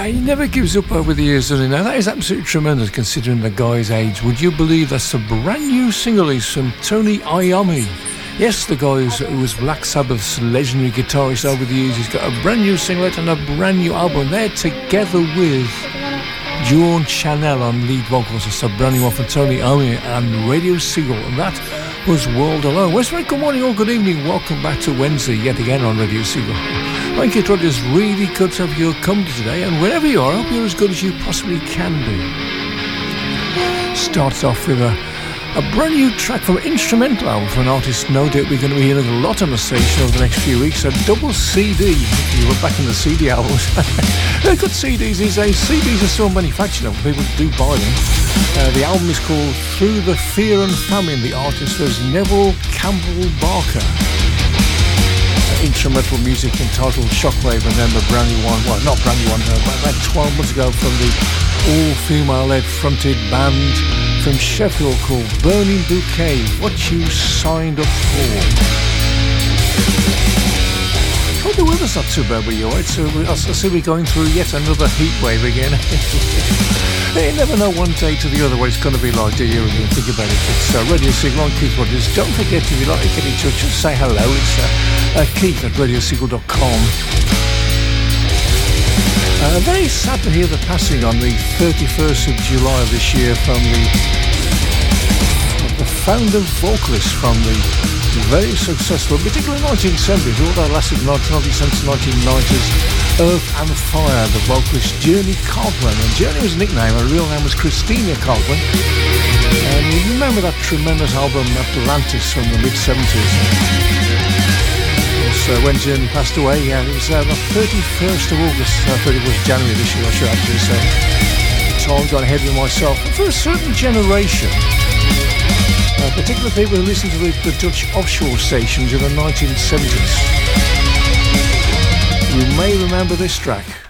He never gives up over the years, does he? Now, that is absolutely tremendous considering the guy's age. Would you believe that's a brand new single is from Tony Iommi? Yes, the guy who was Black Sabbath's legendary guitarist over the years. He's got a brand new single and a brand new album. They're together with John Chanel on lead vocals. It's a brand new one from Tony Iommi and Radio Seagull. And that was World Alone. Well, good morning or good evening. Welcome back to Wednesday yet again on Radio Seagull. Thank you, Todd. It's really good to have your company today, and wherever you are, I hope you're as good as you possibly can be. Starts off with a brand new track from an instrumental album for an artist no doubt we're going to be hearing a lot on the station over the next few weeks. A double CD. You were back in the CD albums. They're good CDs these days. CDs are still manufactured, people do buy them. The album is called Through the Fear and Famine. The artist was Neville Campbell Barker. Instrumental music entitled Shockwave, and then the brand new one, well, not brand new one, about 12 months ago from the all-female led fronted band from Sheffield called Burning Bouquet, What You Signed Up For. Well, the weather's not too bad where you are, so I see we're going through yet another heat wave again. You never know one day to the other what it's going to be like, do you? When you think about it. It's Radio Seagull on Keith Rogers. Don't forget, if you'd like to get in touch, just say hello. It's Keith at radioseagull.com. Very sad to hear the passing on the 31st of July of this year from the founder vocalist from the very successful, particularly 1970s, all that lasted 1970s, 1990s, Earth and Fire, the vocalist Journey Coghlan. And Journey was a nickname, her real name was Christina Coghlan. And you remember that tremendous album Atlantis from the mid-70s. So when Journey passed away, it was the 31st of August, I thought it was January this year, I should actually say. Time got ahead with myself. And for a certain generation, particularly people who listened to the Dutch offshore stations in the 1970s, you may remember this track.